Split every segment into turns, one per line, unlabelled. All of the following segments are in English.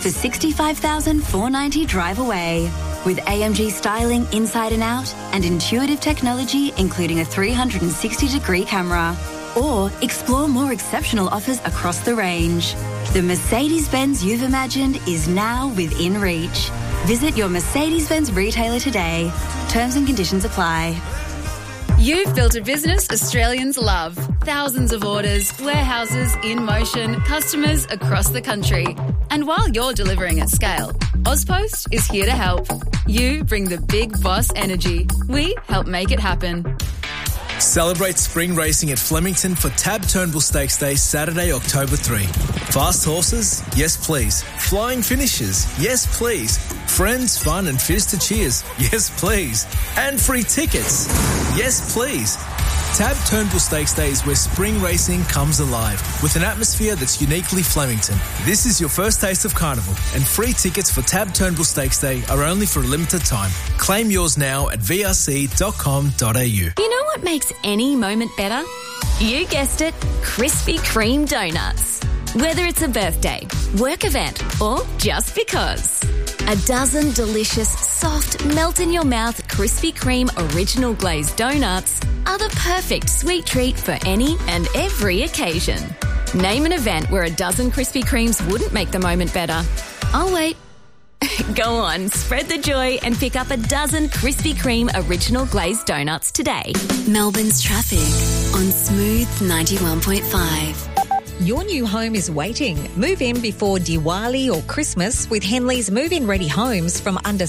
for $65,490 drive away. With AMG styling inside and out and intuitive technology including a 360-degree camera. Or explore more exceptional offers across the range. The Mercedes-Benz you've imagined is now within reach. Visit your Mercedes-Benz retailer today. Terms and conditions apply.
You've built a business Australians love. Thousands of orders, warehouses in motion, customers across the country. And while you're delivering at scale, Ozpost is here to help. You bring the big boss energy. We help make it happen.
Celebrate spring racing at Flemington for Tab Turnbull Stakes Day, Saturday, October 3. Fast horses? Yes, please. Flying finishes? Yes, please. Friends, fun and fizz to cheers? Yes, please. And free tickets? Yes, please. Tab Turnbull Stakes Day is where spring racing comes alive with an atmosphere that's uniquely Flemington. This is your first taste of carnival, and free tickets for Tab Turnbull Stakes Day are only for a limited time. Claim yours now at vrc.com.au.
You know what makes any moment better? You guessed it, Krispy Kreme donuts. Whether it's a birthday, work event, or just because. A dozen delicious, soft, melt-in-your-mouth Krispy Kreme original glazed donuts are the perfect sweet treat for any and every occasion. Name an event where a dozen Krispy Kremes wouldn't make the moment better. I'll wait. Go on, spread the joy and pick up a dozen Krispy Kreme original glazed donuts today.
Melbourne's traffic on Smooth 91.5.
Your new home is waiting. Move in before Diwali or Christmas with Henley's move-in ready homes from under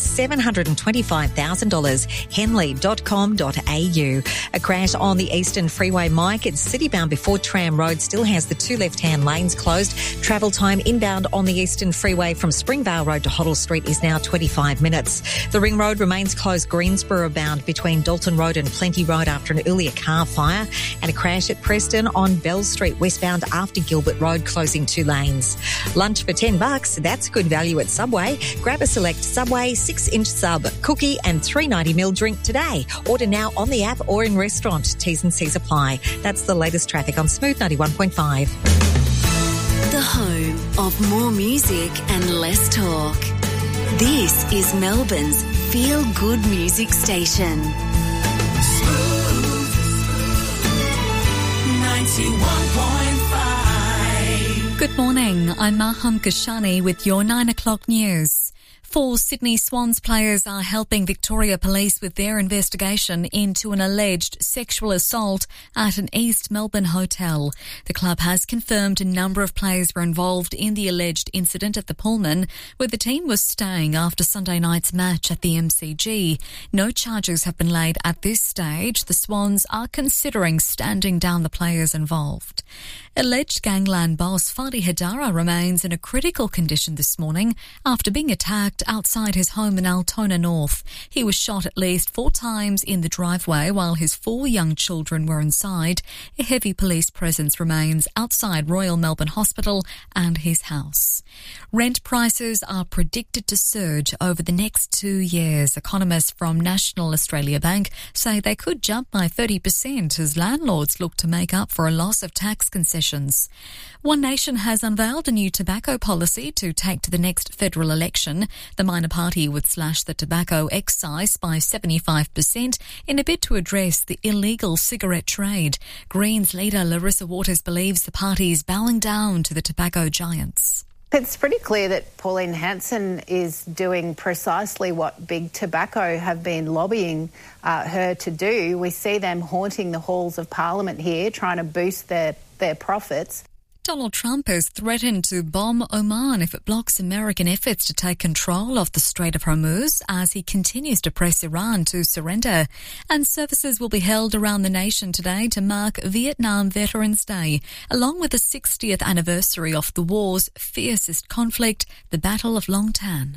$725,000. Henley.com.au. A crash on the Eastern Freeway, Mike. It's citybound before Tram Road. Still has the two left-hand lanes closed. Travel time inbound on the Eastern Freeway from Springvale Road to Hoddle Street is now 25 minutes. The Ring Road remains closed Greensboro bound between Dalton Road and Plenty Road after an earlier car fire. And a crash at Preston on Bell Street westbound after Gilbert Road closing two lanes. Lunch for $10, that's good value at Subway. Grab a select Subway 6-inch sub, cookie and $3.90ml drink today. Order now on the app or in restaurant. T's and C's apply. That's the latest traffic on Smooth 91.5.
The home of more music and less talk. This is Melbourne's feel-good music station.
Smooth 91.5.
Good morning, I'm Maham Kashani with your 9 o'clock news. 4 Sydney Swans players are helping Victoria Police with their investigation into an alleged sexual assault at an East Melbourne hotel. The club has confirmed a number of players were involved in the alleged incident at the Pullman, where the team was staying after Sunday night's match at the MCG. No charges have been laid at this stage. The Swans are considering standing down the players involved. Alleged gangland boss Fadi Hedara remains in a critical condition this morning after being attacked outside his home in Altona North. He was shot at least 4 times in the driveway while his 4 young children were inside. A heavy police presence remains outside Royal Melbourne Hospital and his house. Rent prices are predicted to surge over the next 2 years. Economists from National Australia Bank say they could jump by 30% as landlords look to make up for a loss of tax concessions. One Nation has unveiled a new tobacco policy to take to the next federal election. The minor party would slash the tobacco excise by 75% in a bid to address the illegal cigarette trade. Greens leader Larissa Waters believes the party is bowing down to the tobacco giants.
It's pretty clear that Pauline Hanson is doing precisely what Big Tobacco have been lobbying her to do. We see them haunting the halls of Parliament here, trying to boost their profits.
Donald Trump has threatened to bomb Oman if it blocks American efforts to take control of the Strait of Hormuz as he continues to press Iran to surrender. And services will be held around the nation today to mark Vietnam Veterans Day, along with the 60th anniversary of the war's fiercest conflict, the Battle of Long Tan.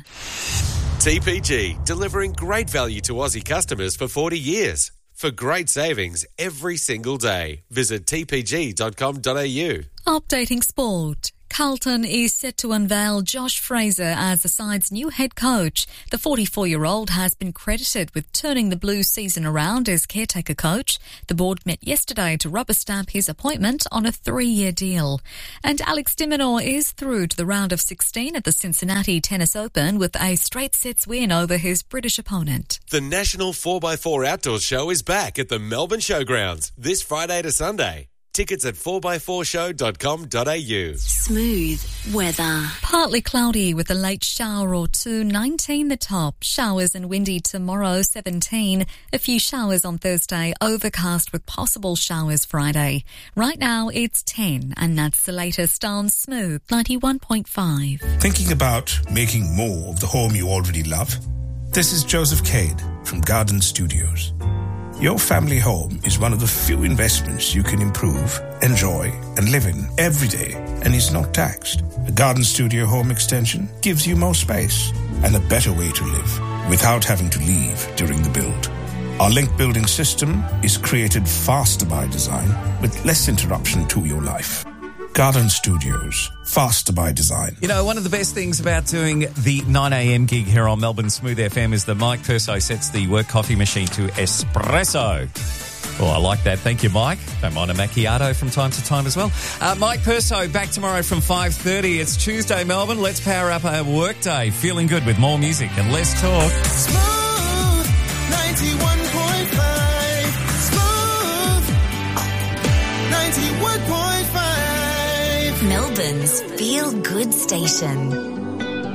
TPG, delivering great value to Aussie customers for 40 years. For great savings every single day, visit tpg.com.au.
Updating sport. Carlton is set to unveil Josh Fraser as the side's new head coach. The 44-year-old has been credited with turning the Blues season around as caretaker coach. The board met yesterday to rubber stamp his appointment on a 3-year deal. And Alex de Minaur is through to the round of 16 at the Cincinnati Tennis Open with a straight sets win over his British opponent.
The National 4x4 Outdoors Show is back at the Melbourne Showgrounds this Friday to Sunday. Tickets at 4x4show.com.au.
Smooth weather.
Partly cloudy with a late shower or two, 19 the top. Showers and windy tomorrow, 17. A few showers on Thursday, overcast with possible showers Friday. Right now it's 10 and that's the latest on Smooth 91.5.
Thinking about making more of the home you already love? This is Joseph Cade from Garden Studios. Your family home is one of the few investments you can improve, enjoy, and live in every day, and is not taxed. A Garden Studio home extension gives you more space and a better way to live without having to leave during the build. Our link building system is created faster by design with less interruption to your life. Garden Studios, faster by design.
You know, one of the best things about doing the 9am gig here on Melbourne Smooth FM is that Mike Perso sets the work coffee machine to espresso. Oh, I like that. Thank you, Mike. Don't mind a macchiato from time to time as well. Mike Perso back tomorrow from 5:30. It's Tuesday, Melbourne. Let's power up our work day. Feeling good with more music and less talk.
Smooth 91.5. Smooth 91.5.
Melbourne's Feel Good Station.